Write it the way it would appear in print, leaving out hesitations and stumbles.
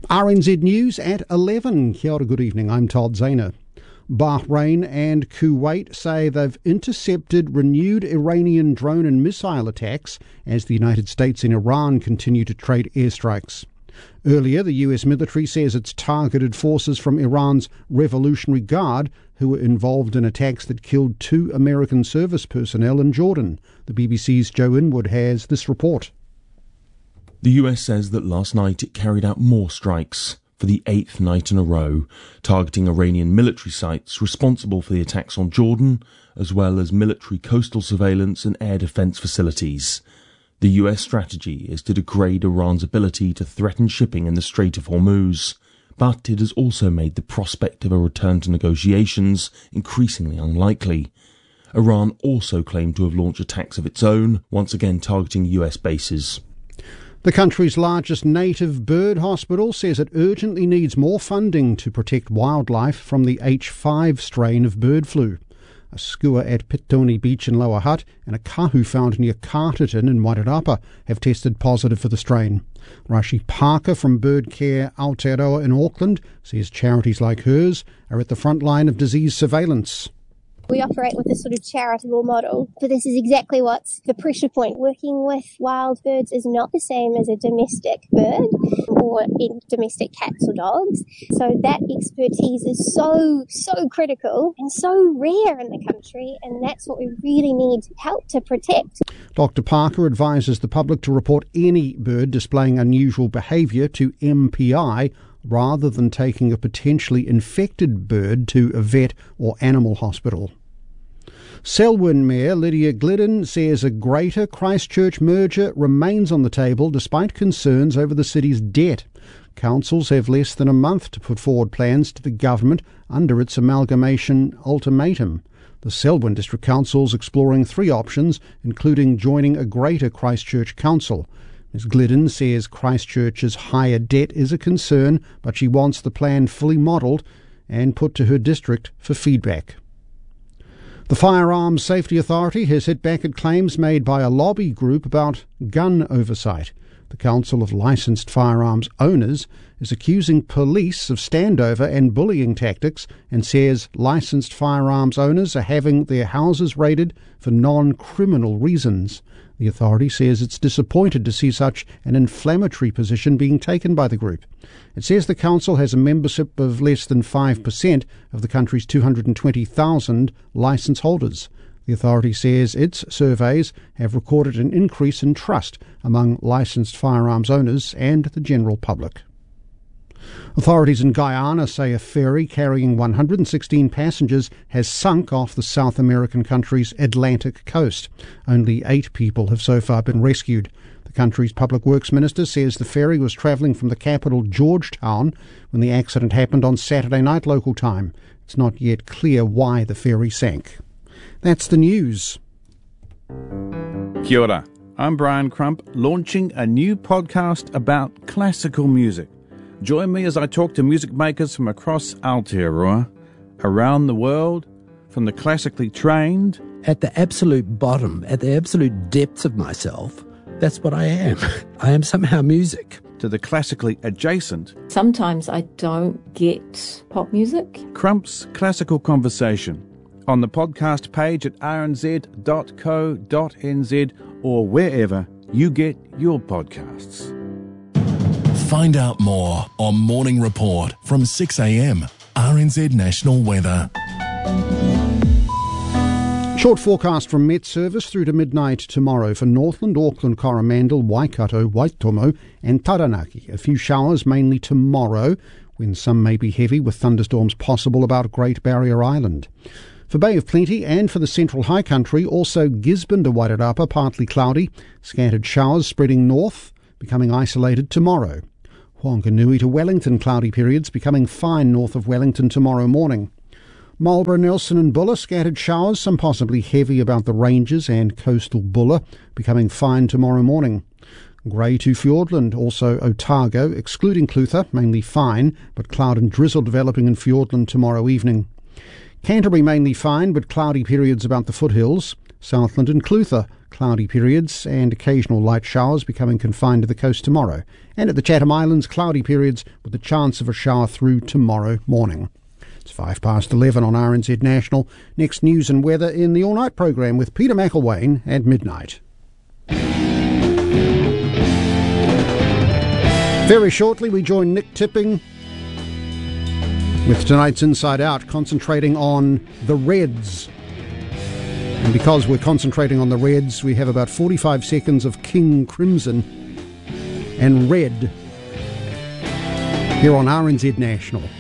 RNZ News at 11. Kia ora, good evening. I'm Todd Zahner. Bahrain and Kuwait say they've intercepted renewed Iranian drone and missile attacks as the United States and Iran continue to trade airstrikes. Earlier, the US military says it's targeted forces from Iran's Revolutionary Guard who were involved in attacks that killed 2 American service personnel in Jordan. The BBC's Joe Inwood has this report. The US says that last night it carried out more strikes for the 8th night in a row, targeting Iranian military sites responsible for the attacks on Jordan, as well as military coastal surveillance and air defense facilities. The US strategy is to degrade Iran's ability to threaten shipping in the Strait of Hormuz, but it has also made the prospect of a return to negotiations increasingly unlikely. Iran also claimed to have launched attacks of its own, once again targeting US bases. The country's largest native bird hospital says it urgently needs more funding to protect wildlife from the H5 strain of bird flu. A skua at Pitoni Beach in Lower Hutt and a kahu found near Carterton in Wairarapa have tested positive for the strain. Rashi Parker from Bird Care Aotearoa in Auckland says charities like hers are at the front line of disease surveillance. We operate with a sort of charitable model, but this is exactly what's the pressure point. Working with wild birds is not the same as a domestic bird or in domestic cats or dogs. So that expertise is so critical and so rare in the country, and that's what we really need help to protect. Dr. Parker advises the public to report any bird displaying unusual behaviour to MPI rather than taking a potentially infected bird to a vet or animal hospital. Selwyn Mayor Lydia Glidden says a Greater Christchurch merger remains on the table despite concerns over the city's debt. Councils have less than a month to put forward plans to the government under its amalgamation ultimatum. The Selwyn District Council is exploring 3 options, including joining a Greater Christchurch Council. Ms Glidden says Christchurch's higher debt is a concern, but she wants the plan fully modelled and put to her district for feedback. The Firearms Safety Authority has hit back at claims made by a lobby group about gun oversight. The Council of Licensed Firearms Owners is accusing police of standover and bullying tactics and says licensed firearms owners are having their houses raided for non-criminal reasons. The authority says it's disappointed to see such an inflammatory position being taken by the group. It says the council has a membership of less than 5% of the country's 220,000 licence holders. The authority says its surveys have recorded an increase in trust among licensed firearms owners and the general public. Authorities in Guyana say a ferry carrying 116 passengers has sunk off the South American country's Atlantic coast. Only 8 people have so far been rescued. The country's Public Works Minister says the ferry was travelling from the capital, Georgetown, when the accident happened on Saturday night local time. It's not yet clear why the ferry sank. That's the news. Kia ora. I'm Brian Crump, launching a new podcast about classical music. Join me as I talk to music makers from across Aotearoa, around the world, from the classically trained. At the absolute bottom, at the absolute depths of myself, that's what I am. I am somehow music. To the classically adjacent. Sometimes I don't get pop music. Crump's Classical Conversation on the podcast page at rnz.co.nz or wherever you get your podcasts. Find out more on Morning Report from 6 a.m. RNZ National Weather. Short forecast from Met Service through to midnight tomorrow for Northland, Auckland, Coromandel, Waikato, Waitomo and Taranaki. A few showers mainly tomorrow, when some may be heavy with thunderstorms possible about Great Barrier Island. For Bay of Plenty and for the central high country, also Gisborne to Wairarapa, partly cloudy, scattered showers spreading north, becoming isolated tomorrow. Whanganui to Wellington, cloudy periods, becoming fine north of Wellington tomorrow morning. Marlborough, Nelson and Buller, scattered showers, some possibly heavy about the ranges and coastal Buller, becoming fine tomorrow morning. Grey to Fiordland, also Otago, excluding Clutha, mainly fine, but cloud and drizzle developing in Fiordland tomorrow evening. Canterbury mainly fine, but cloudy periods about the foothills. Southland and Clutha, cloudy periods and occasional light showers becoming confined to the coast tomorrow. And at the Chatham Islands, cloudy periods with the chance of a shower through tomorrow morning. It's 11:05 on RNZ National. Next, news and weather in the all-night programme with Peter McElwain at midnight. Very shortly, we join Nick Tipping with tonight's Inside Out, concentrating on the Reds. And because we're concentrating on the Reds, we have about 45 seconds of King Crimson and Red here on RNZ National.